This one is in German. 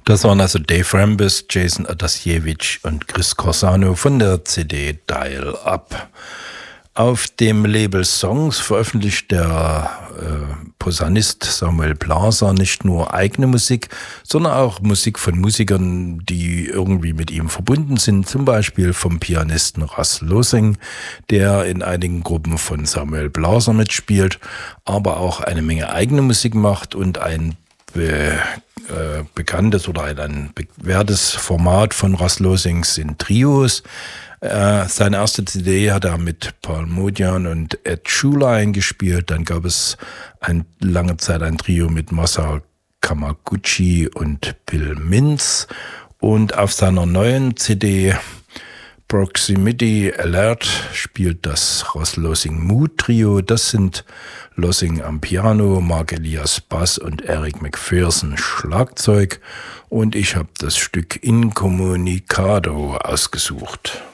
Das waren also Dave Rambis, Jason Atasjewitsch und Chris Corsano von der CD Dial Up. Auf dem Label Songs veröffentlicht der Posaunist Samuel Blaser nicht nur eigene Musik, sondern auch Musik von Musikern, die irgendwie mit ihm verbunden sind. Zum Beispiel vom Pianisten Russ Losing, der in einigen Gruppen von Samuel Blaser mitspielt, aber auch eine Menge eigene Musik macht und ein bekanntes oder ein bewährtes Format von Russ Losing sind Trios. Seine erste CD hat er mit Paul Motian und Ed Schulein gespielt. Dann gab es lange Zeit ein Trio mit Masa Kamaguchi und Bill Mintz. Und auf seiner neuen CD Proximity Alert spielt das Russ Losing Mood Trio. Das sind Losing am Piano, Mark Elias Bass und Eric McPherson Schlagzeug. Und ich habe das Stück Incommunicado ausgesucht.